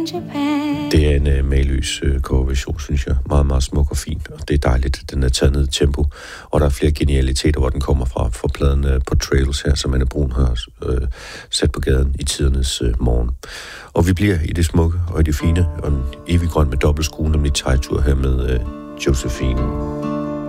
Det er en maløs coverversion, synes jeg. Meget, meget smuk og fin. Og det er dejligt, at den er taget ned i tempo. Og der er flere genialiteter, hvor den kommer fra pladen på Trails her, som Anne Brun har sat på gaden i tidernes morgen. Og vi bliver i det smukke og i det fine, og en evig grøn med dobbeltskrue, nemlig Tejtur her med Josephine.